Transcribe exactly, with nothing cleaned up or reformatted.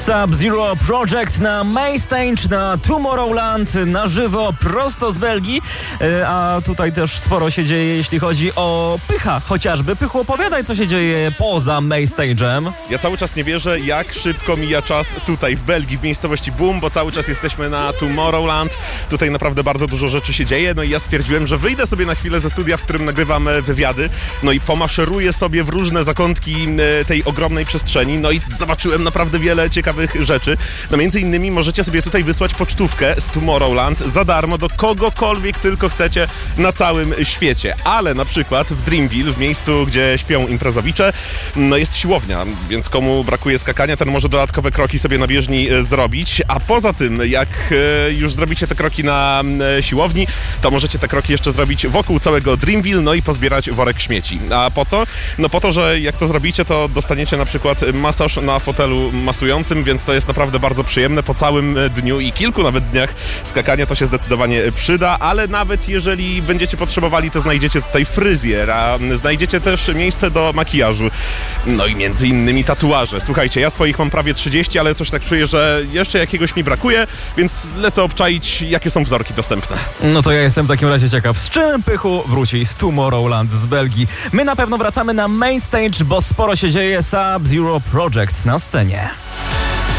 Sub-Zero Project na Mainstage, na Tomorrowland, na żywo, prosto z Belgii, a tutaj też sporo się dzieje, jeśli chodzi o Pycha chociażby. Pychu, opowiadaj, co się dzieje poza Mainstage'em. Ja cały czas nie wierzę, jak szybko mija czas tutaj w Belgii, w miejscowości Boom, bo cały czas jesteśmy na Tomorrowland. Tutaj naprawdę bardzo dużo rzeczy się dzieje, no i ja stwierdziłem, że wyjdę sobie na chwilę ze studia, w którym nagrywam wywiady, no i pomaszeruję sobie w różne zakątki tej ogromnej przestrzeni, no i zobaczyłem naprawdę wiele ciekawych rzeczy. No między innymi możecie sobie tutaj wysłać pocztówkę z Tomorrowland za darmo do kogokolwiek tylko chcecie na całym świecie. Ale na przykład w Dreamville, w miejscu, gdzie śpią imprezowicze, no jest siłownia, więc komu brakuje skakania, ten może dodatkowe kroki sobie na bieżni e, zrobić. A poza tym, jak e, już zrobicie te kroki na e, siłowni, to możecie te kroki jeszcze zrobić wokół całego Dreamville, no i pozbierać worek śmieci. A po co? No po to, że jak to zrobicie, to dostaniecie na przykład masaż na fotelu masującym, więc to jest naprawdę bardzo przyjemne. Po całym dniu i kilku nawet dniach skakania to się zdecydowanie przyda, ale nawet jeżeli będziecie potrzebowali, to znajdziecie tutaj fryzjer, a znajdziecie też miejsce do makijażu, no i między innymi tatuaże. Słuchajcie, ja swoich mam prawie trzydzieści, ale coś tak czuję, że jeszcze jakiegoś mi brakuje, więc lecę obczaić, jakie są wzorki dostępne. No to ja jestem w takim razie ciekaw, z czym Pychu wróci z Tomorrowland z Belgii. My na pewno wracamy na Mainstage, bo sporo się dzieje. Sub-Zero Project na scenie.